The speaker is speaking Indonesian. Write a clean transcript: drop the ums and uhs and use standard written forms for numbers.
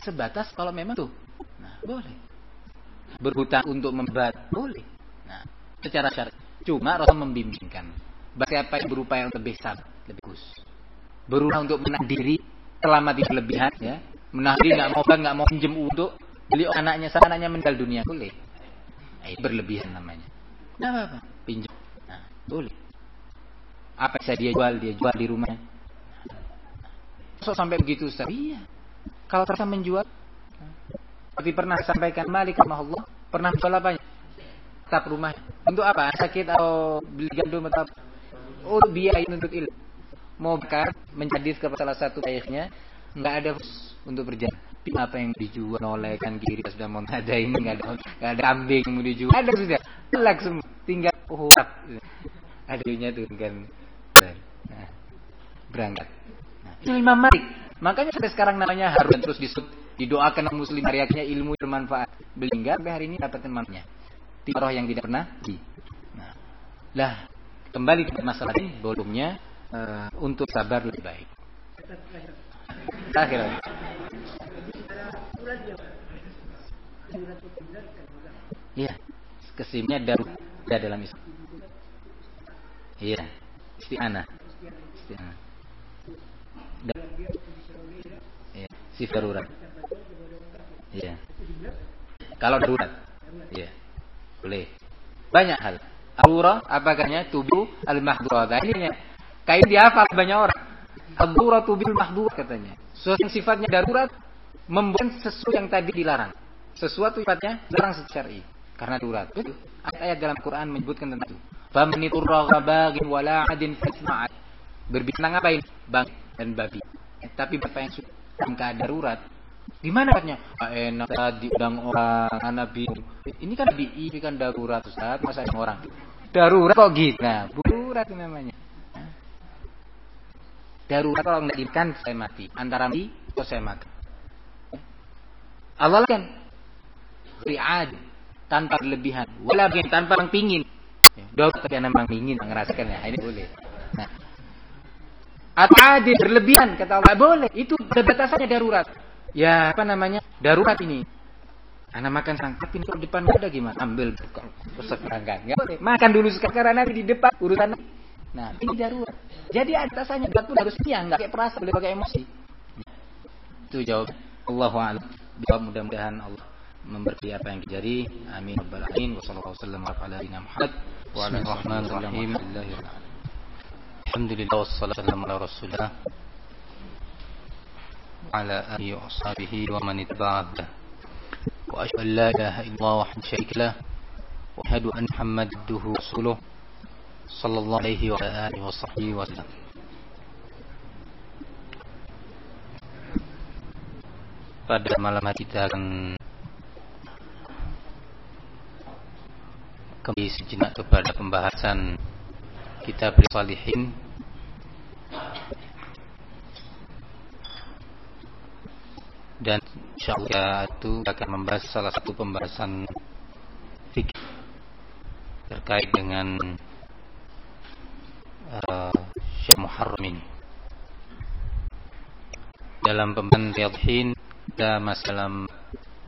sebatas kalau memang tuh. Nah, boleh. Berhutang untuk membayar boleh. Nah, secara syar'i. Cuma Rasul membimbingkan siapa yang berupaya untuk lebih sabar, lebih bagus. Berusaha untuk menahan diri selama tidak berlebihan, ya. Menahan diri nggak mau pinjam untuk beli anaknya, sampai anaknya meninggal dunia boleh. Nah, itu berlebihan namanya. Nah, apa? Pinjam. Nah, boleh. Apa bisa dia jual di rumahnya. So sampai begitu Ustaz? Iya. Kalau terasa menjual, seperti pernah sampaikan Malik rahimahullah, pernah menjual apanya? Tetap rumah. Untuk apa? Sakit atau beli gandum atau apa? Untuk biaya untuk ilmu. Mau bakar menjadis kepada salah satu ayahnya, nggak ada untuk berjalan. Apa yang dijual, nolekan kiri sudah mau ada ini, nggak ada kambing yang mau dijual, ada sudah, telak semua, tinggal adanya tuh kan, berangkat. Nah, itu Imam Malik. Makanya sampai sekarang namanya harus terus didoakan muslim hariaknya ilmu bermanfaat. Beli sampai hari ini dapatkan manfaatnya. Tiroh yang tidak pernah di. Nah, lah kembali ke masalah ini, volumenya untuk sabar lebih baik. Akhirnya. Iya, kesimnya darurat dalam Islam. Iya, isti'anah. Iya, sifat darurat. Iya. Kalau darurat, iya, boleh. Banyak hal. Darurat, apakahnya tubuh al-mahdhurah. Ini kain dihafal banyak orang. Ad-daruratu bil mahdhur katanya. Sesuatu yang sifatnya darurat membuat sesuatu yang tadi dilarang. Sesuatu sifatnya dilarang secara syar'i karena darurat. Ayat dalam Quran menyebutkan tentang itu. Famaniturra ghabagin wala 'adin fasma'at. Berbicara apa ini? Bang dan babi. Tapi bapak yang sudah dalam keadaan darurat, gimana katanya? Enak tadi undang orang Nabi. Ini kan ini kan darurat Ustaz, masa orang. Darurat kok gitu. Nah, darurat itu namanya. Darurat kalau nggak dimakan saya mati, antara mati atau saya makan. Allah kan ri'ad tanpa berlebihan, walakin tanpa yang pingin. Darurat tapi memang pingin ngerasakan ya, ini boleh. Nah, adil berlebihan kata Allah boleh, itu batasannya darurat. Ya apa namanya darurat ini? Anak makan sang tapi kalau depan ada gimana? Ambil sekarang nggak boleh. Makan dulu sekarang nanti di depan urusan. Nah, ini darurat. Jadi atasannya pun harus siang, enggak pakai perasaan, boleh pakai emosi. Itu jawab. Allahu a'lam. Mudah-mudahan Allah memberi apa yang terjadi. Amin rabbal alamin. Wassallallahu wasallam ala nabiyyina Muhammad wa ala alihi wa sahbihi. Alhamdulillah wassalatu wassalamu ala Rasulillah wa ala alihi wa sahbihi wa man ittaba'ahu. Wa asyhadu an la ilaha illallah wahdahu la syarika lah wa asyhadu anna Muhammadan abduhu wa rasuluh. Sallallahu alaihi wa alihi wa sahbihi wa sallam. Pada malam hari kita akan kembali sejenak kepada pembahasan kitab Shalihin dan insyaallah itu akan membahas salah satu pembahasan fikih terkait dengan Syekh Muharram ini. Dalam pembahasan Shalihin ada masalah